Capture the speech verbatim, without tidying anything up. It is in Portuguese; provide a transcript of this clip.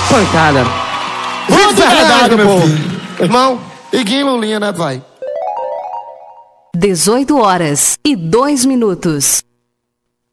pancada. Vamos de verdade, meu povo. filho. Irmão, Iguinho e Lulinha, né, pai? dezoito horas e dois minutos.